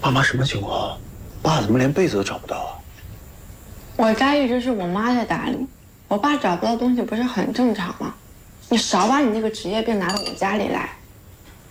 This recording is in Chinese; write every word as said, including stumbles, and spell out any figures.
爸妈什么情况？爸怎么连被子都找不到啊？ 我家一直是我妈在打理，我爸找不到东西不是很正常吗？你少把你那个职业病拿到我家里来。